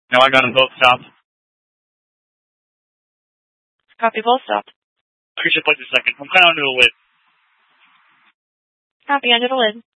Now I got them both stopped. Copy, both stopped. I should play the second. I'm kind of under the lid. Copy, under the lid.